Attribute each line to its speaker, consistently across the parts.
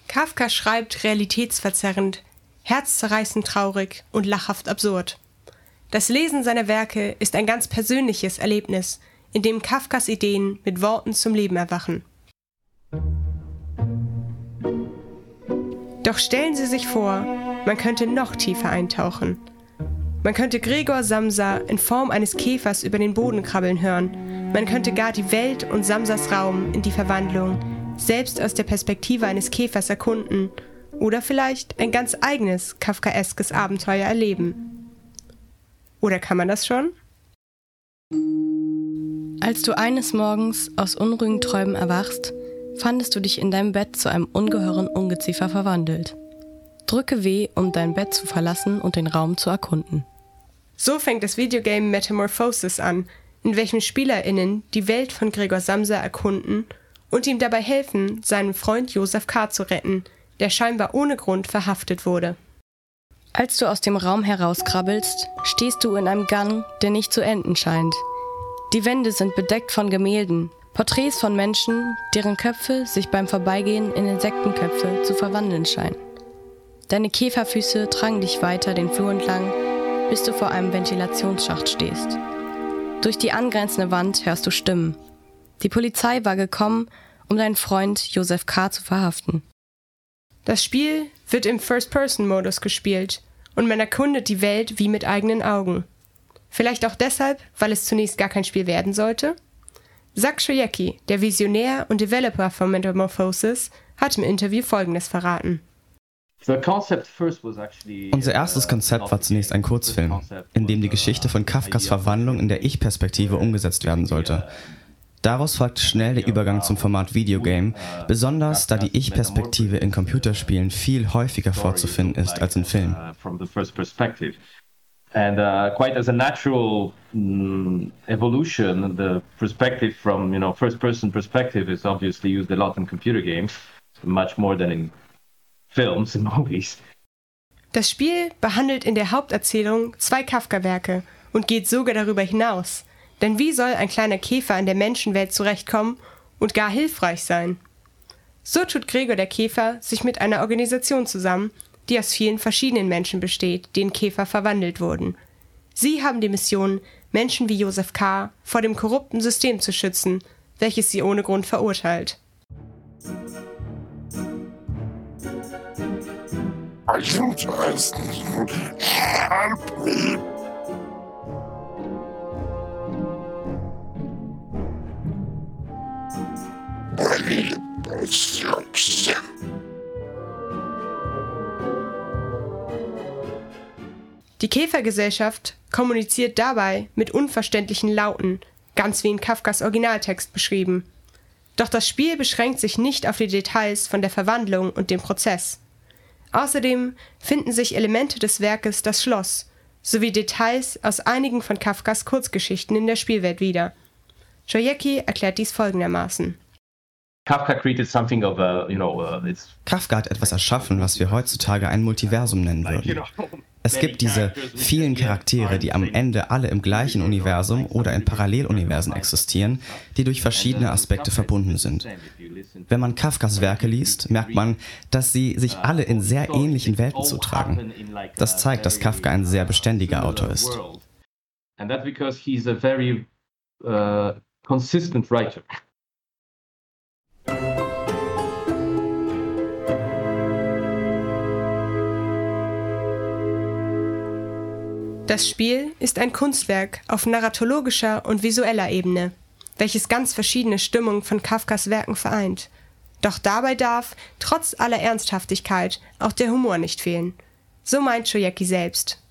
Speaker 1: Kafka schreibt realitätsverzerrend, herzzerreißend traurig und lachhaft absurd. Das Lesen seiner Werke ist ein ganz persönliches Erlebnis, in dem Kafkas Ideen mit Worten zum Leben erwachen. Doch stellen Sie sich vor, man könnte noch tiefer eintauchen. Man könnte Gregor Samsa in Form eines Käfers über den Boden krabbeln hören. Man könnte gar die Welt und Samsas Raum in die Verwandlung selbst aus der Perspektive eines Käfers erkunden oder vielleicht ein ganz eigenes kafkaeskes Abenteuer erleben. Oder kann man das schon?
Speaker 2: Als du eines Morgens aus unruhigen Träumen erwachst, fandest du dich in deinem Bett zu einem ungeheuren Ungeziefer verwandelt. Drücke W, um dein Bett zu verlassen und den Raum zu erkunden.
Speaker 1: So fängt das Videogame Metamorphosis an, in welchem SpielerInnen die Welt von Gregor Samsa erkunden und ihm dabei helfen, seinen Freund Josef K. zu retten, der scheinbar ohne Grund verhaftet wurde.
Speaker 2: Als du aus dem Raum herauskrabbelst, stehst du in einem Gang, der nicht zu enden scheint. Die Wände sind bedeckt von Gemälden, Porträts von Menschen, deren Köpfe sich beim Vorbeigehen in Insektenköpfe zu verwandeln scheinen. Deine Käferfüße tragen dich weiter den Flur entlang, bis du vor einem Ventilationsschacht stehst. Durch die angrenzende Wand hörst du Stimmen. Die Polizei war gekommen, um deinen Freund Josef K. zu verhaften.
Speaker 1: Das Spiel wird im First-Person-Modus gespielt und man erkundet die Welt wie mit eigenen Augen. Vielleicht auch deshalb, weil es zunächst gar kein Spiel werden sollte? Zak Chojecki, der Visionär und Developer von Metamorphosis, hat im Interview Folgendes verraten.
Speaker 3: Unser erstes Konzept war zunächst ein Kurzfilm, in dem die Geschichte von Kafkas Verwandlung in der Ich-Perspektive umgesetzt werden sollte. Daraus folgte schnell der Übergang zum Format Videogame, besonders da die Ich-Perspektive in Computerspielen viel häufiger vorzufinden ist als in Filmen.
Speaker 4: And quite as a natural evolution, the perspective from, first-person perspective is obviously used a lot in computer games, much more than in films and movies.
Speaker 1: Das Spiel behandelt in der Haupterzählung 2 Kafka-Werke und geht sogar darüber hinaus. Denn wie soll ein kleiner Käfer in der Menschenwelt zurechtkommen und gar hilfreich sein? So tut Gregor der Käfer sich mit einer Organisation zusammen, die aus vielen verschiedenen Menschen besteht, die in Käfer verwandelt wurden. Sie haben die Mission, Menschen wie Josef K. vor dem korrupten System zu schützen, welches sie ohne Grund verurteilt. Die Käfergesellschaft kommuniziert dabei mit unverständlichen Lauten, ganz wie in Kafkas Originaltext beschrieben. Doch das Spiel beschränkt sich nicht auf die Details von der Verwandlung und dem Prozess. Außerdem finden sich Elemente des Werkes Das Schloss sowie Details aus einigen von Kafkas Kurzgeschichten in der Spielwelt wieder. Chojecki erklärt dies folgendermaßen.
Speaker 4: Kafka
Speaker 3: hat etwas erschaffen, was wir heutzutage ein Multiversum nennen würden. Es gibt diese vielen Charaktere, die am Ende alle im gleichen Universum oder in Paralleluniversen existieren, die durch verschiedene Aspekte verbunden sind. Wenn man Kafkas Werke liest, merkt man, dass sie sich alle in sehr ähnlichen Welten zutragen. Das zeigt, dass Kafka ein sehr beständiger Autor ist.
Speaker 4: And that's because he's a very consistent writer.
Speaker 1: Das Spiel ist ein Kunstwerk auf narratologischer und visueller Ebene, welches ganz verschiedene Stimmungen von Kafkas Werken vereint. Doch dabei darf, trotz aller Ernsthaftigkeit, auch der Humor nicht fehlen. So meint Chojecki selbst.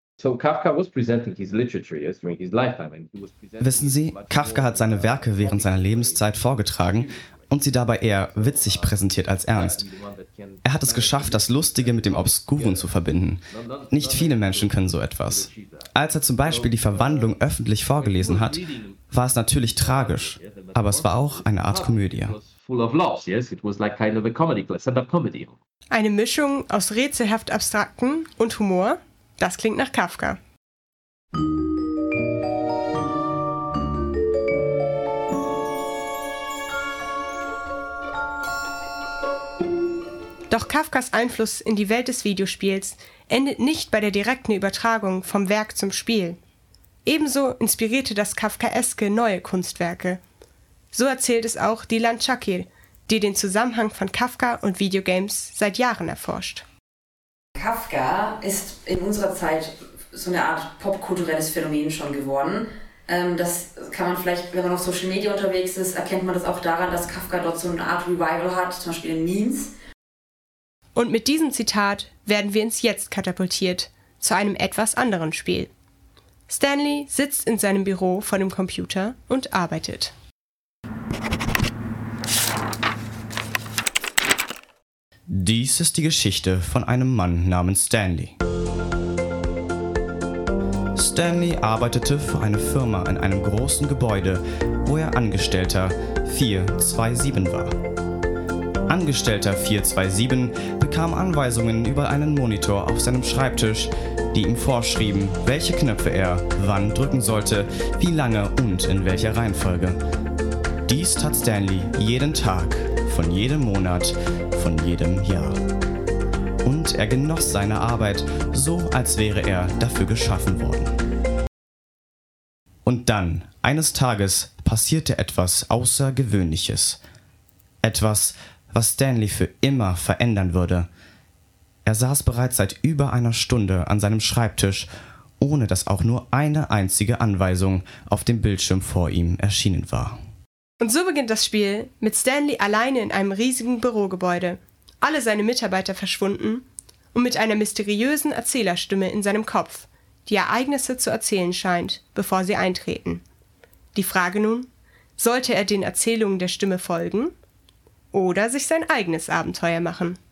Speaker 3: Wissen Sie, Kafka hat seine Werke während seiner Lebenszeit vorgetragen und sie dabei eher witzig präsentiert als ernst. Er hat es geschafft, das Lustige mit dem Obskuren zu verbinden. Nicht viele Menschen können so etwas. Als er zum Beispiel die Verwandlung öffentlich vorgelesen hat, war es natürlich tragisch, aber es war auch eine Art Komödie.
Speaker 1: Eine Mischung aus rätselhaft Abstrakten und Humor, das klingt nach Kafka. Doch Kafkas Einfluss in die Welt des Videospiels endet nicht bei der direkten Übertragung vom Werk zum Spiel. Ebenso inspirierte das Kafkaeske neue Kunstwerke. So erzählt es auch Dilan Çakır, die den Zusammenhang von Kafka und Videogames seit Jahren erforscht.
Speaker 5: Kafka ist in unserer Zeit so eine Art popkulturelles Phänomen schon geworden. Das kann man vielleicht, wenn man auf Social Media unterwegs ist, erkennt man das auch daran, dass Kafka dort so eine Art Revival hat, zum Beispiel in Memes.
Speaker 1: Und mit diesem Zitat werden wir ins Jetzt katapultiert, zu einem etwas anderen Spiel. Stanley sitzt in seinem Büro vor dem Computer und arbeitet.
Speaker 3: Dies ist die Geschichte von einem Mann namens Stanley. Stanley arbeitete für eine Firma in einem großen Gebäude, wo er Angestellter 427 war. Angestellter 427 bekam Anweisungen über einen Monitor auf seinem Schreibtisch, die ihm vorschrieben, welche Knöpfe er wann drücken sollte, wie lange und in welcher Reihenfolge. Dies tat Stanley jeden Tag, von jedem Monat, von jedem Jahr. Und er genoss seine Arbeit so, als wäre er dafür geschaffen worden. Und dann, eines Tages, passierte etwas Außergewöhnliches. Etwas, was Stanley für immer verändern würde. Er saß bereits seit über einer Stunde an seinem Schreibtisch, ohne dass auch nur eine einzige Anweisung auf dem Bildschirm vor ihm erschienen war.
Speaker 1: Und so beginnt das Spiel mit Stanley alleine in einem riesigen Bürogebäude, alle seine Mitarbeiter verschwunden und mit einer mysteriösen Erzählerstimme in seinem Kopf, die Ereignisse zu erzählen scheint, bevor sie eintreten. Die Frage nun, sollte er den Erzählungen der Stimme folgen oder sich sein eigenes Abenteuer machen?